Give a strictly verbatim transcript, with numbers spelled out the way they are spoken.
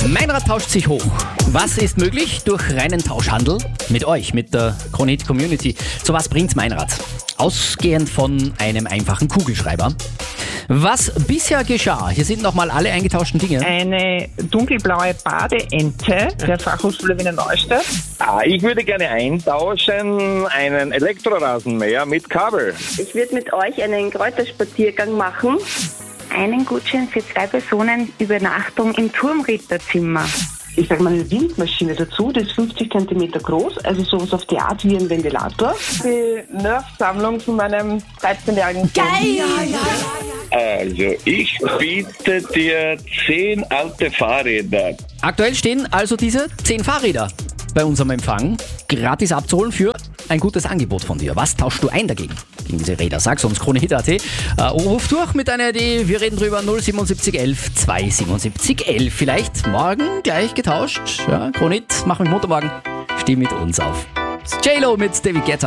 Meinrad tauscht sich hoch. Was ist möglich durch reinen Tauschhandel? Mit euch, mit der Krone-Hit Community. Zu was bringt's Meinrad? Ausgehend von einem einfachen Kugelschreiber. Was bisher geschah, hier sind nochmal alle eingetauschten Dinge. Eine dunkelblaue Badeente der Fachhochschule Wiener Neustadt. Ah, ich würde gerne eintauschen einen Elektrorasenmäher mit Kabel. Ich würde mit euch einen Kräuterspaziergang machen. Einen Gutschein für zwei Personen Übernachtung im Turmritterzimmer. Ich sage mal eine Windmaschine dazu, die ist fünfzig Zentimeter groß, also sowas auf die Art wie ein Ventilator. Die Nerf-Sammlung von meinem dreizehnjährigen Geil! Ja, ja. Also, ich biete dir zehn alte Fahrräder. Aktuell stehen also diese zehn Fahrräder bei unserem Empfang gratis abzuholen für ein gutes Angebot von dir. Was tauschst du ein dagegen? Gegen diese Räder? Sag's uns, Krone Hit Punkt at. Uh, ruf durch mit deiner Idee. Wir reden drüber. null siebenundsiebzig elf zweihundertsiebenundsiebzig elf. Vielleicht morgen gleich getauscht. Ja, Krone Hit, mach mich Montagmorgen. Steh mit uns auf. J-Lo mit David Guetta.